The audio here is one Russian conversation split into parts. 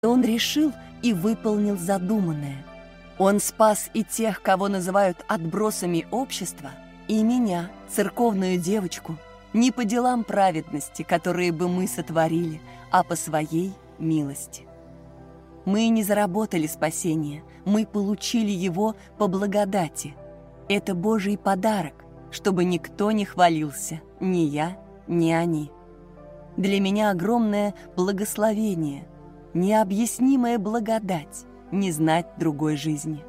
Он решил и выполнил задуманное. Он спас и тех, кого называют отбросами общества, и меня, церковную девочку, не по делам праведности, которые бы мы сотворили, а по своей милости. Мы не заработали спасение, мы получили его по благодати. Это Божий подарок, чтобы никто не хвалился, ни я, ни они. Для меня огромное благословение, необъяснимая благодать не знать другой жизни.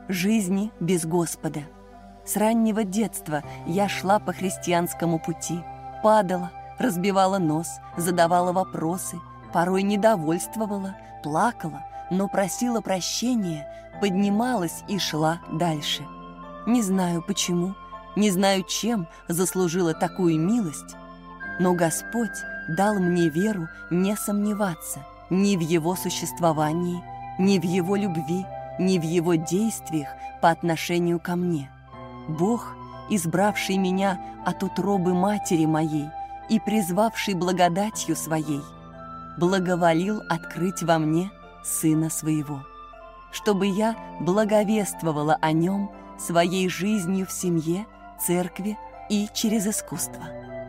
Жизни без Господа. С раннего детства я шла по христианскому пути, падала, разбивала нос, задавала вопросы, порой недовольствовала, плакала, но просила прощения, поднималась и шла дальше. Не знаю почему, не знаю, чем заслужила такую милость, но Господь дал мне веру не сомневаться ни в Его существовании, ни в Его любви, ни в Его действиях по отношению ко мне. Бог, избравший меня от утробы матери моей и призвавший благодатью Своей, благоволил открыть во мне Сына Своего, чтобы я благовествовала о Нем своей жизнью в семье, церкви и через искусство.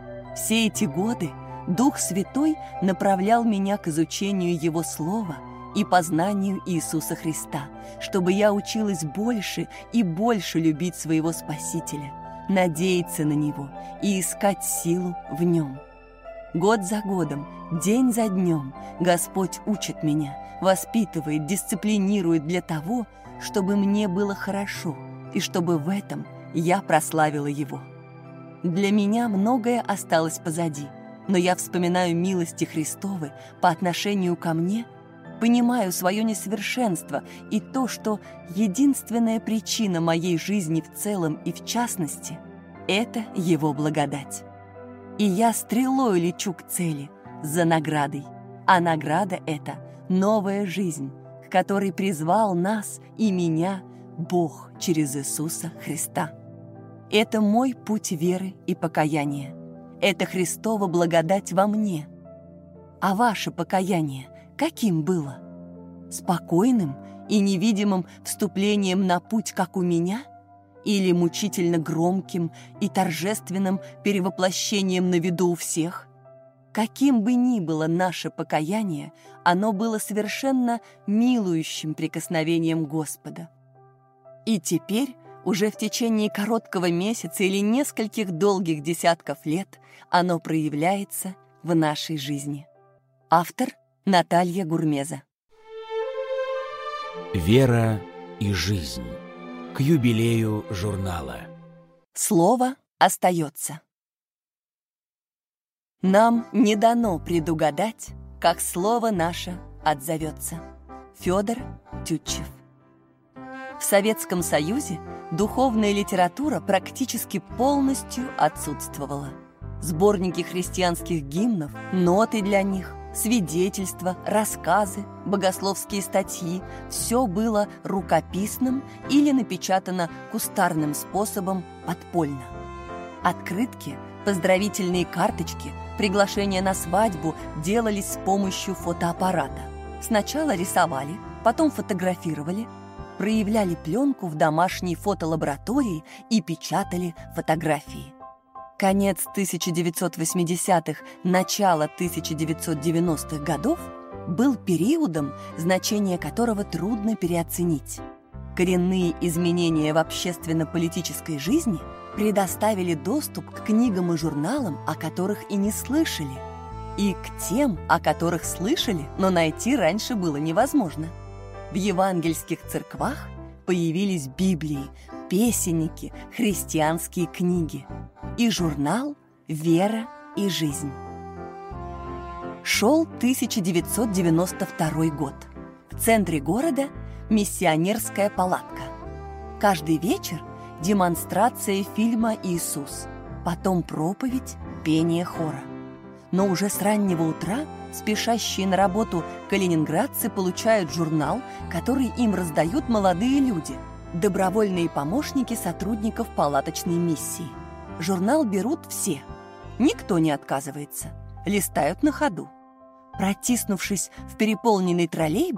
Все эти годы Дух Святой направлял меня к изучению Его Слова и познанию Иисуса Христа, чтобы я училась больше и больше любить своего Спасителя, надеяться на Него и искать силу в Нем. Год за годом, день за днем Господь учит меня, воспитывает, дисциплинирует для того, чтобы мне было хорошо и чтобы в этом я прославила Его. Для меня многое осталось позади, но я вспоминаю милости Христовы по отношению ко мне, понимаю свое несовершенство и то, что единственная причина моей жизни в целом и в частности – это Его благодать. И я стрелой лечу к цели, за наградой, а награда – это новая жизнь, к которой призвал нас и меня Бог через Иисуса Христа. Это мой путь веры и покаяния. Это Христова благодать во мне. А ваше покаяние каким было? Спокойным и невидимым вступлением на путь, как у меня? Или мучительно громким и торжественным перевоплощением на виду у всех? Каким бы ни было наше покаяние, оно было совершенно милующим прикосновением Господа. И теперь, уже в течение короткого месяца или нескольких долгих десятков лет, оно проявляется в нашей жизни. Автор Наталья Гурмеза. Вера и жизнь. К юбилею журнала. Слово остается. Нам не дано предугадать, как слово наше отзовется. Федор Тютчев. В Советском Союзе духовная литература практически полностью отсутствовала. Сборники христианских гимнов, ноты для них, свидетельства, рассказы, богословские статьи – все было рукописным или напечатано кустарным способом подпольно. Открытки, поздравительные карточки, приглашения на свадьбу делались с помощью фотоаппарата. Сначала рисовали, потом фотографировали, проявляли пленку в домашней фотолаборатории и печатали фотографии. Конец 1980-х, начало 1990-х годов был периодом, значение которого трудно переоценить. Коренные изменения в общественно-политической жизни предоставили доступ к книгам и журналам, о которых и не слышали, и к тем, о которых слышали, но найти раньше было невозможно. В евангельских церквах появились Библии, песенники, христианские книги и журнал «Вера и жизнь». Шел 1992 год. В центре города миссионерская палатка. Каждый вечер демонстрация фильма «Иисус», потом проповедь, пение хора. Но уже с раннего утра спешащие на работу калининградцы получают журнал, который им раздают молодые люди, добровольные помощники сотрудников палаточной миссии. Журнал берут все. Никто не отказывается. Листают на ходу. Протиснувшись в переполненный троллейбус,